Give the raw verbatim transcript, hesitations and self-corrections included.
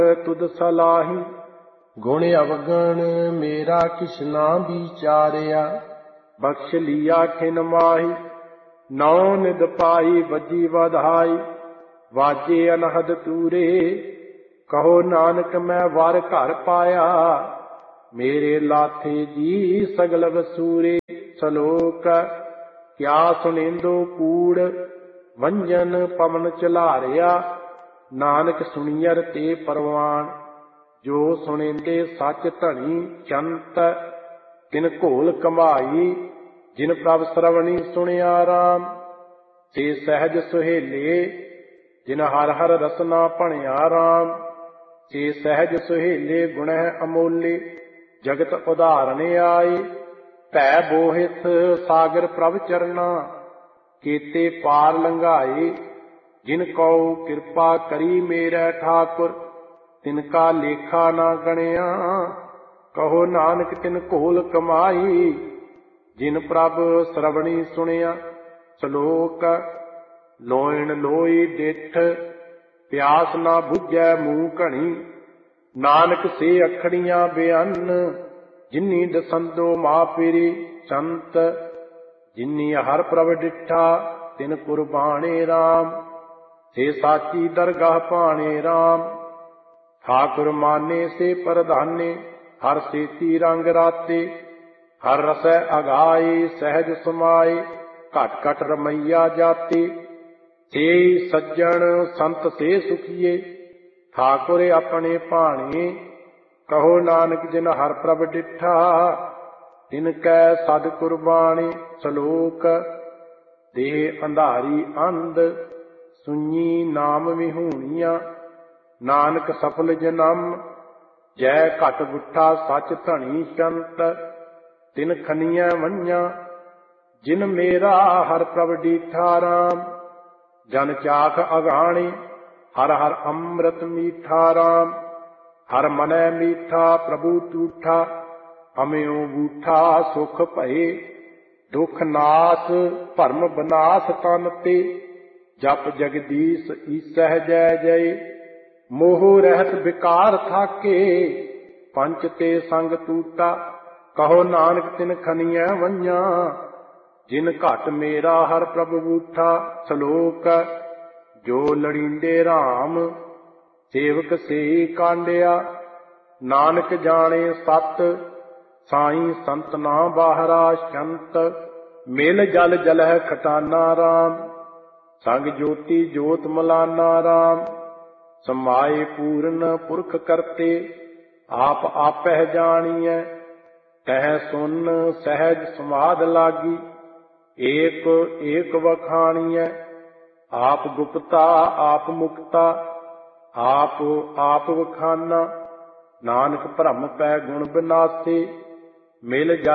तुद सलाही। गुण अवगण मेरा किछ ना विचारिया, बख्श लिया खिन माही। नौ निद पाई बजी बधाई, वाजे अनहद तूरे। कहो नानक मैं वर घर पाया, मेरे लाथे जी सगल वसूरे। सलोक क्या सुनेंदो कूड़, वंजन पवन चलारिया। नानक सुनियर ते परवान, जो सुनेंदे सच धनी चंत। तिन घोल कमाई, जिन प्रभ श्रवणी सुनिया राम। से सहज सुहेले, जिन हर हर रसना भणिया राम। से सहज सुहेले गुणह अमोले, जगत उदाहरण आए। भै बोहित सागर प्रभ चरना, केते पार लंघाए। जिन कौ कृपा करी मेरे ठाकुर, तिनका लेखा ना गणिया। कहो नानक तिन घोल कमाई, जिन प्रभ श्रवणी सुनिया। श्लोक लोइण लोई डिठ, प्यास ना बुझै मूह घणी। नानक से अखड़ियां बेअन्न, जिन्नी दसंदो मापिरी संत। जिन्नी हर प्रभ डिठा, तिन कुर्बाने राम। से साची दरगाह पाने राम। ठाकुर माने से प्रधाने, हर सेती रंग राते। हर रसै अगाए सहज समाए, घट घट रमैया जाते। से सज्जन संत से सुखिए, ठाकुर अपने भाणे। कहो नानक जिन हर प्रभ डिठा, तिनकै सद कुर्बाने। सलोक देह अंधारी अंध, सुनी नाम विहूणिया। नानक सफल जन्म, जै घट गुट्ठा सच धनी चंत। तिन खनिया वंजा, जिन मेरा हर प्रभ डीठा राम। जन चाख अगाणे, हर हर अमृत मीठा राम। हर मनै मीठा प्रभु तूठा, अम्यो बूठा सुख भये। दुख नाश भरम विनाश तन ते, जप जगदीश ईसह जय जय। मोह रहत विकार थाके, पंच ते संग टूटा। कहो नानक तिन खनिया वंजा, जिन घट मेरा हर प्रभ बूठा। सलोक जो लड़ींदे राम, सेवक से कांडिया। नानक जाने सत, साई संत ना बाहरा शंत। मिल जल जलह खटाना राम, संग ज्योति जोत मलाना राम। समाए पूर्ण पुरख करते, आप आपह जानिए। तह सुन सहज समाध लागी, एक एक वखाणिए। आप गुप्ता आप मुक्ता, आप आप वखाना। नानक भ्रम पै गुण बिनासे, मिल